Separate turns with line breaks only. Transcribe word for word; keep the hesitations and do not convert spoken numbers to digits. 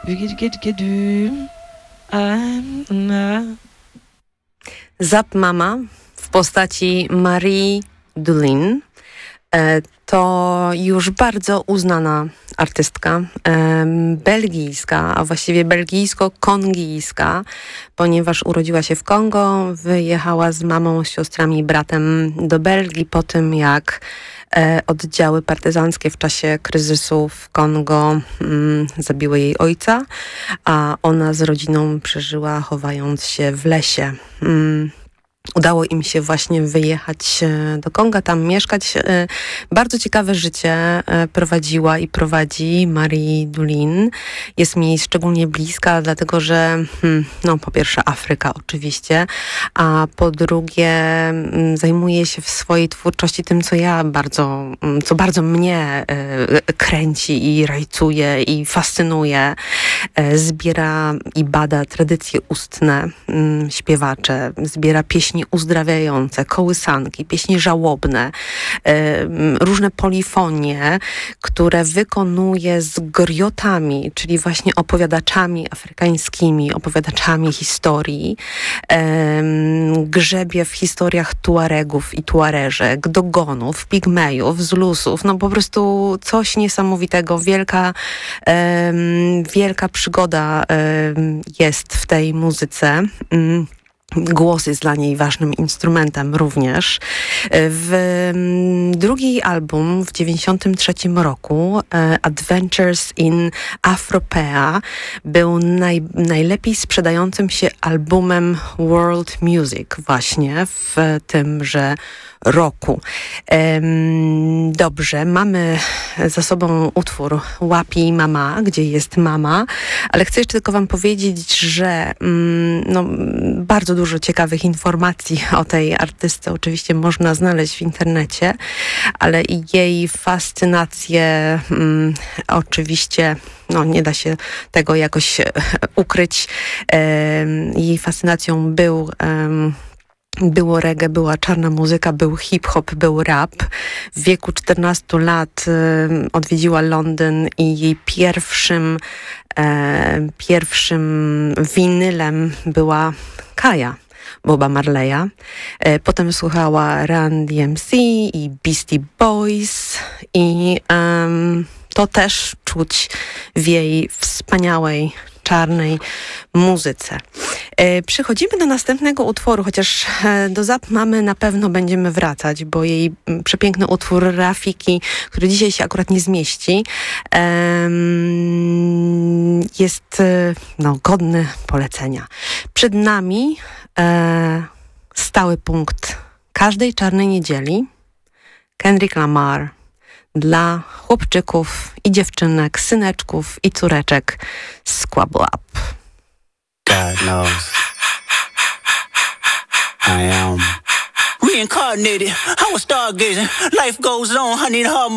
Zap Mama w postaci Marie Dulin to już bardzo uznana artystka, belgijska, a właściwie belgijsko-kongijska, ponieważ urodziła się w Kongo, wyjechała z mamą, z siostrami i bratem do Belgii po tym, jak oddziały partyzanckie w czasie kryzysu w Kongo mm, zabiły jej ojca, a ona z rodziną przeżyła, chowając się w lesie. Mm. Udało im się właśnie wyjechać do Konga, tam mieszkać. Bardzo ciekawe życie prowadziła i prowadzi Marie Dulin. Jest mi szczególnie bliska, dlatego że no, po pierwsze Afryka oczywiście, a po drugie zajmuje się w swojej twórczości tym, co ja bardzo, co bardzo mnie kręci i rajcuje i fascynuje. Zbiera i bada tradycje ustne, śpiewacze, zbiera pieśni uzdrawiające, kołysanki, pieśni żałobne, różne polifonie, które wykonuje z griotami, czyli właśnie opowiadaczami afrykańskimi, opowiadaczami historii. Grzebie w historiach Tuaregów i Tuareżek, Dogonów, Pigmejów, Zulusów. No po prostu coś niesamowitego. Wielka, wielka przygoda jest w tej muzyce. Głos jest dla niej ważnym instrumentem również. W drugi album w dziewięćdziesiątym trzecim roku, Adventures in Afropea, był naj, najlepiej sprzedającym się albumem World Music właśnie w tymże roku. Dobrze, mamy za sobą utwór Łapi Mama, gdzie jest mama, ale chcę jeszcze tylko wam powiedzieć, że no, bardzo dużo ciekawych informacji o tej artystce oczywiście można znaleźć w internecie, ale i jej fascynację um, oczywiście no, nie da się tego jakoś ukryć. Um, jej fascynacją był um, Było reggae, była czarna muzyka, był hip-hop, był rap. W wieku czternastu lat y, odwiedziła Londyn i jej pierwszym, e, pierwszym winylem była Kaja Boba Marleya. E, potem słuchała Run D M C i Beastie Boys i um, to też czuć w jej wspaniałej czarnej muzyce. E, przechodzimy do następnego utworu, chociaż e, do Zap Mamy na pewno będziemy wracać, bo jej m, przepiękny utwór Rafiki, który dzisiaj się akurat nie zmieści, e, jest e, no, godny polecenia. Przed nami e, stały punkt każdej czarnej niedzieli. Kendrick Lamar dla chłopczyków i dziewczynek, syneczków i córeczek Squabble Up.
God knows I am reincarnated. I was stargazing. Life goes on. I need her